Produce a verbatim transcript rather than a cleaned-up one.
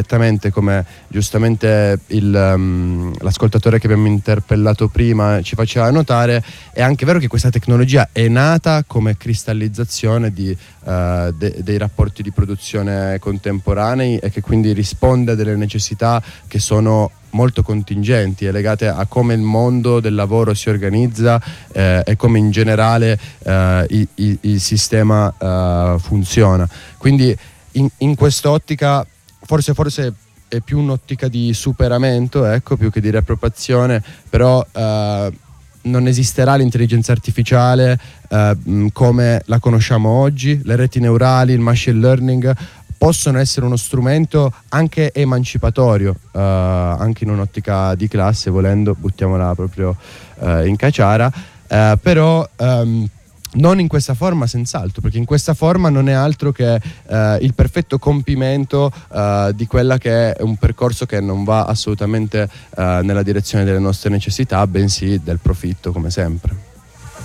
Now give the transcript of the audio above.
Esattamente come giustamente il, um, l'ascoltatore che abbiamo interpellato prima ci faceva notare, è anche vero che questa tecnologia è nata come cristallizzazione di, uh, de- dei rapporti di produzione contemporanei e che quindi risponde a delle necessità che sono molto contingenti e legate a come il mondo del lavoro si organizza eh, e come in generale eh, il, il, il sistema eh, funziona. Quindi in, in quest'ottica forse, forse è più un'ottica di superamento, ecco, più che di riappropriazione, però eh, non esisterà l'intelligenza artificiale eh, come la conosciamo oggi. Le reti neurali, il machine learning possono essere uno strumento anche emancipatorio, uh, anche in un'ottica di classe, volendo, buttiamola proprio uh, in caciara, uh, però um, non in questa forma senz'altro, perché in questa forma non è altro che uh, il perfetto compimento uh, di quella che è un percorso che non va assolutamente uh, nella direzione delle nostre necessità, bensì del profitto, come sempre.